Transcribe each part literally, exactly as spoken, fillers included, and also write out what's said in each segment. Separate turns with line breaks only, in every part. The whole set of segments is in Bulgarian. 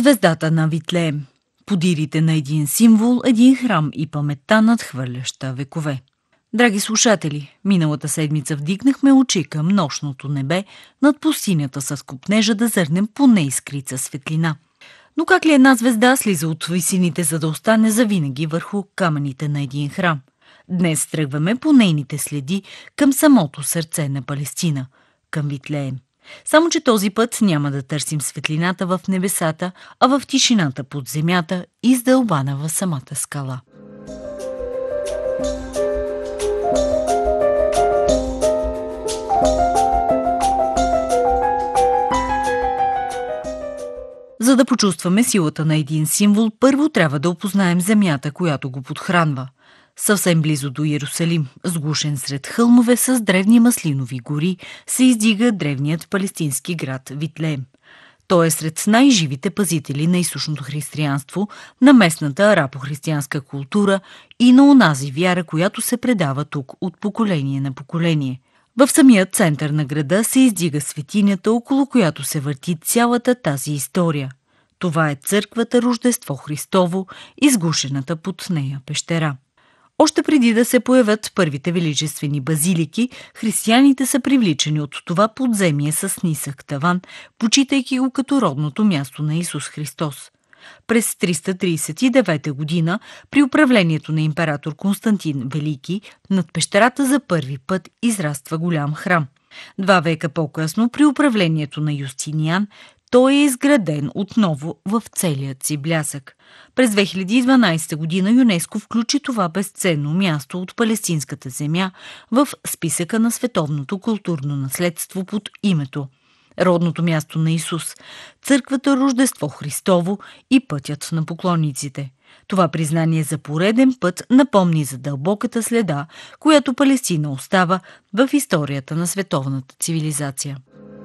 Звездата на Витлеем. Подирите на един символ, един храм и паметта надхвърляща векове. Драги слушатели, миналата седмица вдигнахме очи към нощното небе над пустинята с копнежа да зърнем поне искрица светлина. Но как ли една звезда слиза от висините, за да остане завинаги върху камъните на един храм? Днес тръгваме по нейните следи към самото сърце на Палестина, към Витлеем. Само че този път няма да търсим светлината в небесата, а в тишината под земята, издълбана в самата скала. За да почувстваме силата на един символ, първо трябва да опознаем земята, която го подхранва. Съвсем близо до Иерусалим, сгушен сред хълмове с древни маслинови гори, се издига древният палестински град Витлеем. Той е сред най-живите пазители на източното християнство, на местната арабо-християнска култура и на онази вяра, която се предава тук от поколение на поколение. В самия център на града се издига светинята, около която се върти цялата тази история. Това е църквата Рождество Христово, изгушената под нея пещера. Още преди да се появят първите величествени базилики, християните са привличани от това подземие с нисък таван, почитайки го като родното място на Исус Христос. През триста тридесет и девета година, при управлението на император Константин Велики, над пещерата за първи път израства голям храм. Два века по-късно, при управлението на Юстиниан, той е изграден отново в целият си блясък. През две хиляди и дванадесета година ЮНЕСКО включи това безценно място от палестинската земя в списъка на световното културно наследство под името родното място на Исус, църквата Рождество Христово и пътят на поклонниците. Това признание за пореден път напомни за дълбоката следа, която Палестина остава в историята на световната цивилизация.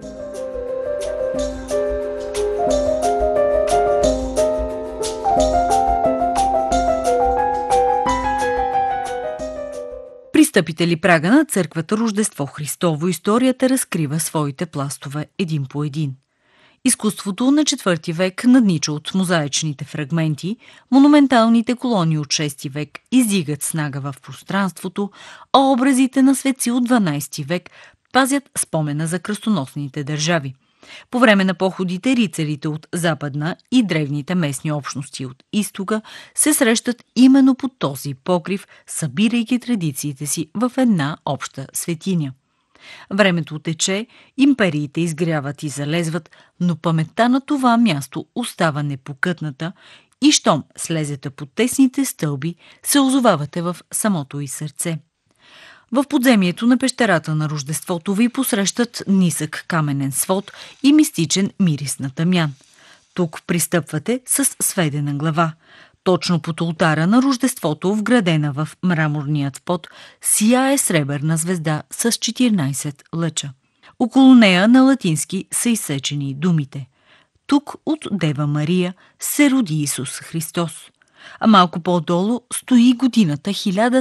Пристъпите ли прага на църквата Рождество Христово, историята разкрива своите пластове един по един. Изкуството на четвърти век наднича от мозаичните фрагменти, монументалните колони от шести век издигат снага в пространството, а образите на светци от дванадесети век пазят спомена за кръстоносните държави. По време на походите рицарите от западна и древните местни общности от изтока се срещат именно под този покрив, събирайки традициите си в една обща светиня. Времето тече, империите изгряват и залезват, но паметта на това място остава непокътната и щом слезете под тесните стълби, се озовавате в самото й сърце. В подземието на пещерата на Рождеството ви посрещат нисък каменен свод и мистичен мирис на тъмян. Тук пристъпвате с сведена глава. Точно под олтара на Рождеството, вградена в мраморният под, сияе сребърна звезда с четиринадесет лъча. Около нея на латински са изсечени думите: „Тук от Дева Мария се роди Исус Христос“, а малко по-долу стои годината хиляда